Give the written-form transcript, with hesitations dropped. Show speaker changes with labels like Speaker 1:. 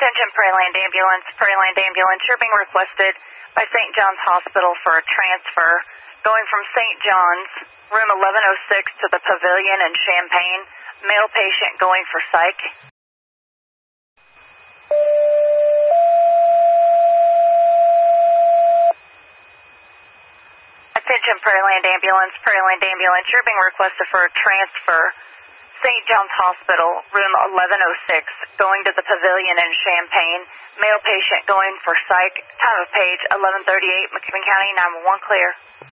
Speaker 1: Attention Prairie Land Ambulance, you're being requested by St. John's Hospital for a transfer going from St. John's, room 1106 to the Pavilion in Champaign. Male patient going for psych. Attention Prairie Land Ambulance, you're being requested for a transfer. St. John's Hospital, room 1106, going to the Pavilion in Champaign. Male patient going for psych. Time of page 11:38, McKibbin County, 911 clear.